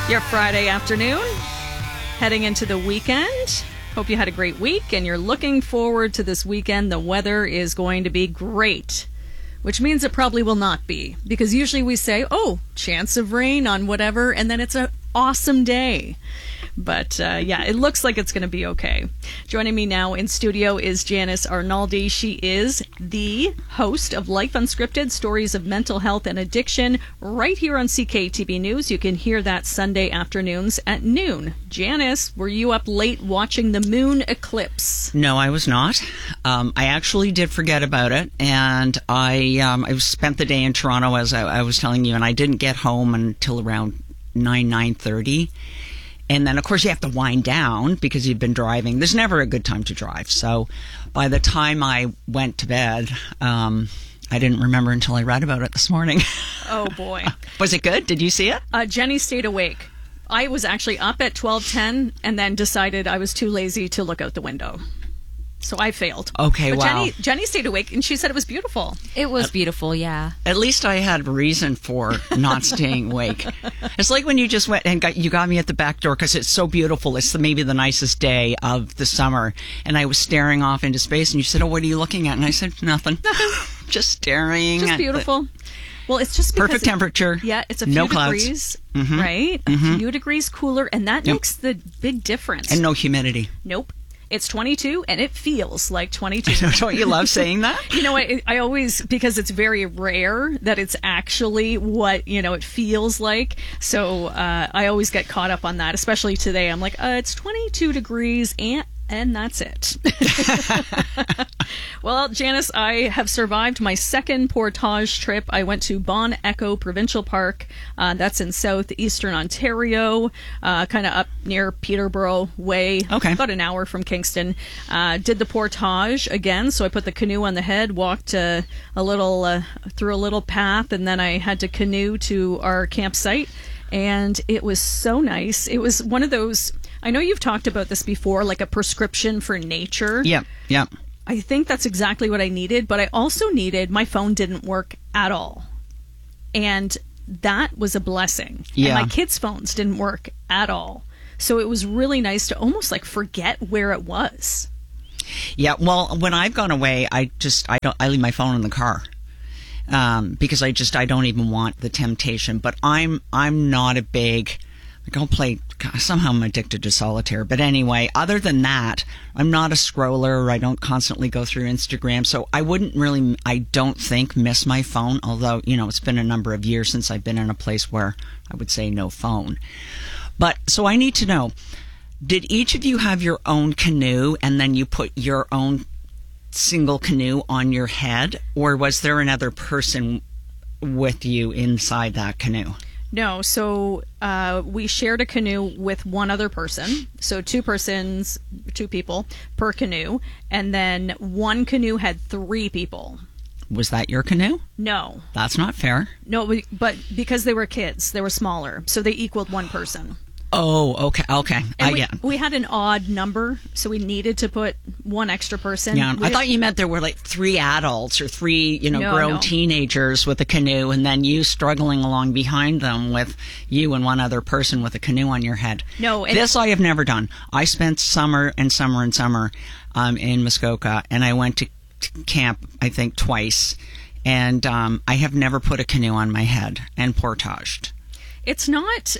Your Friday afternoon, heading into the weekend. Hope you had a great week and you're looking forward to this weekend. The weather is going to be great, which means it probably will not be, because usually we say, oh, chance of rain on whatever, and then it's an awesome day. But yeah, it looks like it's going to be okay. Joining me now in studio is Janice Arnaldi. She is the host of Life Unscripted, Stories of Mental Health and Addiction, right here on CKTB News. You can hear that Sunday afternoons at noon. Janice, were you up late watching the moon eclipse? No, I was not. I actually did forget about it, and I spent the day in Toronto, as I was telling you, and I didn't get home until around 9:30. And then, of course, you have to wind down because you've been driving. There's never a good time to drive. So by the time I went to bed, I didn't remember until I read about it this morning. Oh, boy. Was it good? Did you see it? Jenny stayed awake. I was actually up at 12:10 and then decided I was too lazy to look out the window. So I failed. Okay, but wow. Jenny stayed awake, and she said it was beautiful. It was beautiful, yeah. At least I had reason for not staying awake. It's like when you just went and you got me at the back door because it's so beautiful. It's maybe the nicest day of the summer. And I was staring off into space, and you said, oh, what are you looking at? And I said, nothing. Just staring. Just beautiful. Well, it's just because perfect temperature. Yeah, it's a few no clouds. degrees, right? A few degrees cooler, and that makes the big difference. And no humidity. Nope. It's 22, and it feels like 22. Don't you love saying that? You know, I always, because it's very rare that it's actually what, it feels like. So I always get caught up on that, especially today. I'm like, it's 22 degrees, and that's it. Well, Janice, I have survived my second portage trip. I went to Bon Echo Provincial Park. That's in southeastern Ontario, kind of up near Peterborough Way. Okay. About an hour from Kingston. Did the portage again, so I put the canoe on the head, walked a little through a little path, and then I had to canoe to our campsite. And it was so nice. It was one of those, I know you've talked about this before, like a prescription for nature. Yeah. I think that's exactly what I needed, but I also needed, my phone didn't work at all. And that was a blessing. Yeah. And my kids' phones didn't work at all. So it was really nice to almost like forget where it was. Yeah, well, when I've gone away, I leave my phone in the car. Because I don't even want the temptation. But I'm not a big, I'll play, somehow I'm addicted to solitaire. But anyway, other than that, I'm not a scroller. I don't constantly go through Instagram. So I wouldn't really, I don't think, miss my phone. Although, it's been a number of years since I've been in a place where I would say no phone. But, so I need to know, did each of you have your own canoe and then you put your own single canoe on your head, or was there another person with you inside that canoe? No, so we shared a canoe with one other person. So two people per canoe, and then one canoe had 3 people. Was that your canoe? No. That's not fair. No, but because they were kids, they were smaller, so they equaled one person. Oh, okay. And we had an odd number, so we needed to put one extra person. Yeah, I thought you meant there were like 3 adults or 3, grown teenagers with a canoe, and then you struggling along behind them with you and one other person with a canoe on your head. No, this I have never done. I spent summer in Muskoka, and I went to camp, I think, twice, and I have never put a canoe on my head and portaged. It's not.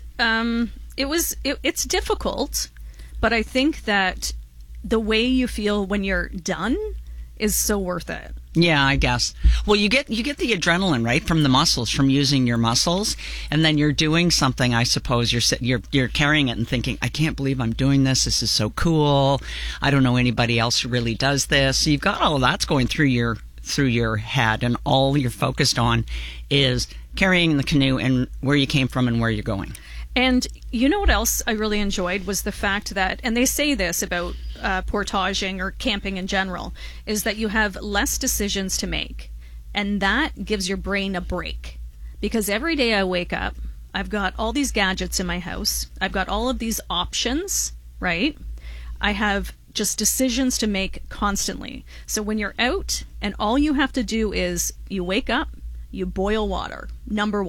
It's difficult, but I think that the way you feel when you're done is so worth it. Yeah, I guess. Well, you get the adrenaline, right, from the muscles, from using your muscles, and then you're doing something. I suppose you're carrying it and thinking, I can't believe I'm doing this. This is so cool. I don't know anybody else who really does this. So you've got all of that's going through your head, and all you're focused on is carrying the canoe and where you came from and where you're going. And you know what else I really enjoyed was the fact that, and they say this about portaging or camping in general, is that you have less decisions to make. And that gives your brain a break. Because every day I wake up, I've got all these gadgets in my house. I've got all of these options, right? I have just decisions to make constantly. So when you're out and all you have to do is you wake up, you boil water, number one.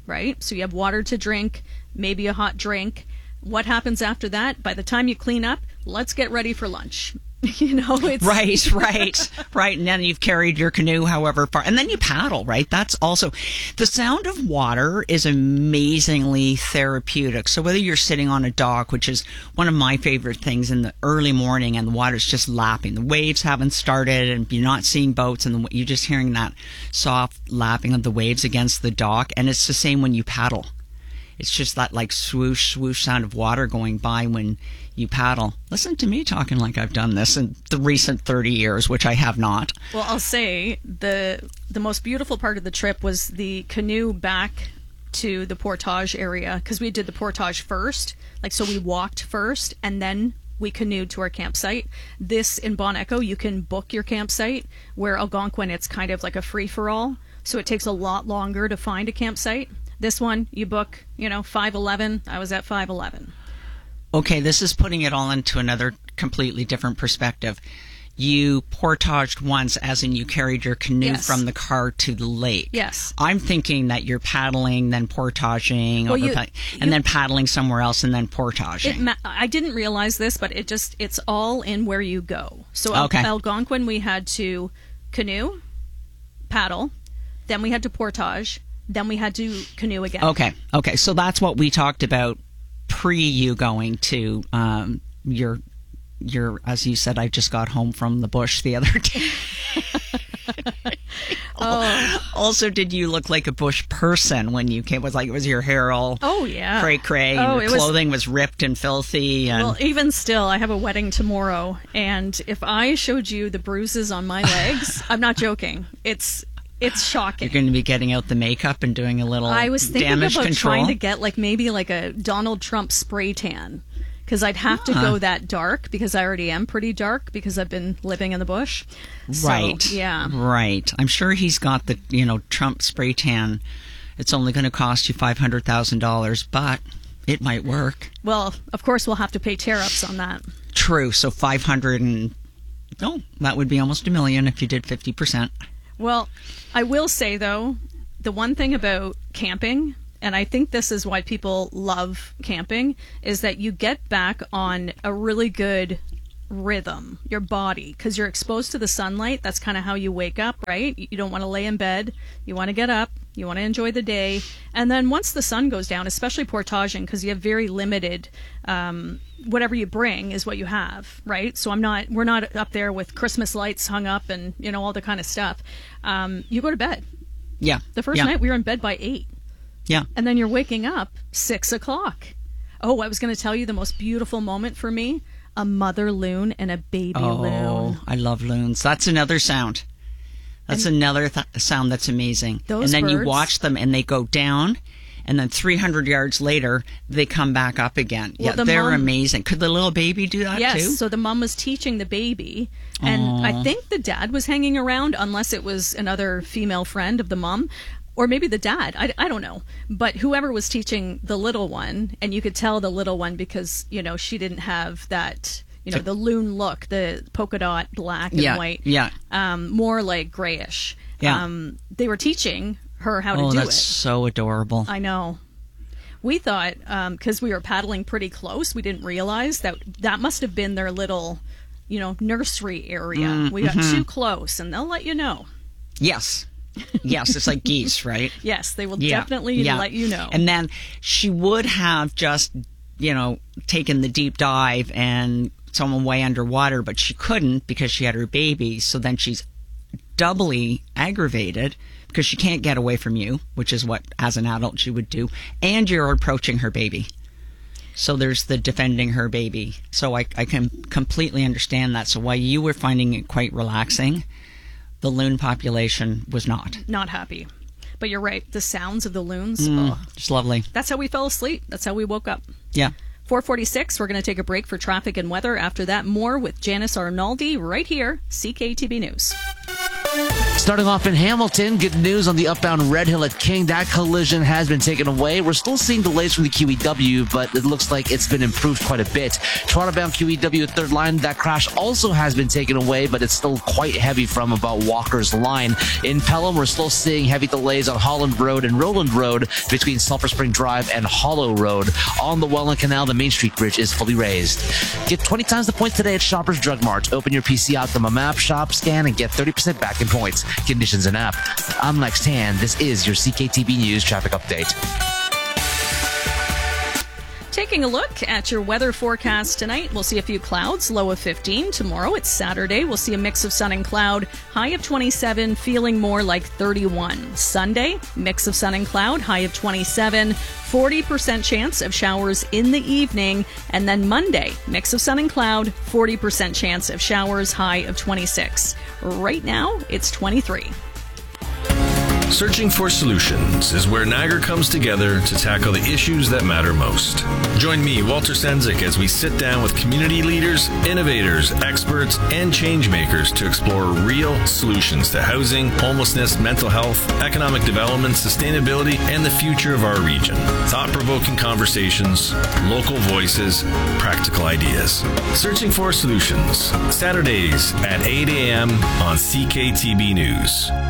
right? So you have water to drink, maybe a hot drink. What happens after that? By the time you clean up, let's get ready for lunch. It's right. And then you've carried your canoe however far, and then you paddle, right? That's also, the sound of water is amazingly therapeutic. So whether you're sitting on a dock, which is one of my favorite things in the early morning, and the water's just lapping, the waves haven't started, and you're not seeing boats, and you're just hearing that soft lapping of the waves against the dock, and it's the same when you paddle. It's just that like swoosh, swoosh sound of water going by when you paddle. Listen to me talking like I've done this in the recent 30 years, which I have not. Well, I'll say the most beautiful part of the trip was the canoe back to the portage area, because we did the portage first. So we walked first and then we canoed to our campsite. This in Bon Echo, you can book your campsite, where Algonquin, it's kind of like a free-for-all. So it takes a lot longer to find a campsite. This one, you book, 5:11. I was at 5:11. Okay, this is putting it all into another completely different perspective. You portaged once, as in you carried your canoe from the car to the lake. Yes. I'm thinking that you're paddling, then portaging, and then paddling somewhere else, and then portaging. I didn't realize this, but it's all in where you go. So Algonquin, we had to canoe, paddle, then we had to portage, then we had to canoe again. Okay. So that's what we talked about pre you going to your, as you said, I just got home from the bush the other day. Also, did you look like a bush person when you came? Was your hair all cray-cray, and your clothing was ripped and filthy? And... Well, even still, I have a wedding tomorrow, and if I showed you the bruises on my legs, I'm not joking. It's shocking. You're going to be getting out the makeup and doing a little damage control. I was thinking about trying to get maybe a Donald Trump spray tan, because I'd have to go that dark, because I already am pretty dark because I've been living in the bush. Right. So, yeah. Right. I'm sure he's got the Trump spray tan. It's only going to cost you $500,000, but it might work. Well, of course we'll have to pay tariffs on that. True. So 500 and that would be almost $1 million if you did 50%. Well, I will say, though, the one thing about camping, and I think this is why people love camping, is that you get back on a really good rhythm, your body, because you're exposed to the sunlight. That's kind of how you wake up, right? You don't want to lay in bed. You want to get up. You want to enjoy the day. And then once the sun goes down, especially portaging, because you have very limited, whatever you bring is what you have, right? So we're not up there with Christmas lights hung up and, all the kind of stuff. You go to bed. Yeah. The first night we were in bed by 8. Yeah. And then you're waking up 6 o'clock. Oh, I was going to tell you the most beautiful moment for me, a mother loon and a baby loon. Oh, I love loons. That's another sound. That's another sound that's amazing. Those and then birds, you watch them and they go down, and then 300 yards later, they come back up again. Well, they're amazing. Could the little baby do that too? Yes, so the mom was teaching the baby, and I think the dad was hanging around, unless it was another female friend of the mom. Or maybe the dad, I don't know. But whoever was teaching the little one, and you could tell the little one because, she didn't have that, the loon look, the polka dot black and white. Yeah. More like grayish. Yeah. They were teaching her how to do it. Oh, that's so adorable. I know. We thought, because we were paddling pretty close, we didn't realize that must have been their little, nursery area. We got too close, and they'll let you know. Yes. Yes, it's like geese, right? Yes, they will definitely let you know. And then she would have just, taken the deep dive and someone way underwater, but she couldn't because she had her baby. So then she's doubly aggravated because she can't get away from you, which is what, as an adult, she would do. And you're approaching her baby. So there's the defending her baby. So I can completely understand that. So while you were finding it quite relaxing, the loon population was not. Not happy. But you're right. The sounds of the loons. It's lovely. That's how we fell asleep. That's how we woke up. Yeah. 4:46. We're going to take a break for traffic and weather. After that, more with Janice Arnaldi right here, CKTB News. Starting off in Hamilton, good news on the upbound Red Hill at King. That collision has been taken away. We're still seeing delays from the QEW, but it looks like it's been improved quite a bit. Toronto-bound QEW third line, that crash also has been taken away, but it's still quite heavy from about Walker's line. In Pelham, we're still seeing heavy delays on Holland Road and Roland Road between Sulphur Spring Drive and Hollow Road. On the Welland Canal, the Main Street Bridge is fully raised. Get 20 times the points today at Shoppers Drug Mart. Open your PC out from a map, shop, scan, and get 30% back in points. Conditions and app. I'm Lex Tan. This is your CKTB News traffic update. Taking a look at your weather forecast tonight, we'll see a few clouds, low of 15. Tomorrow, it's Saturday. We'll see a mix of sun and cloud, high of 27, feeling more like 31. Sunday, mix of sun and cloud, high of 27, 40% chance of showers in the evening. And then Monday, mix of sun and cloud, 40% chance of showers, high of 26. Right now, it's 23. Searching for Solutions is where Niagara comes together to tackle the issues that matter most. Join me, Walter Sendzik, as we sit down with community leaders, innovators, experts, and change makers to explore real solutions to housing, homelessness, mental health, economic development, sustainability, and the future of our region. Thought-provoking conversations, local voices, practical ideas. Searching for Solutions, Saturdays at 8 a.m. on CKTB News.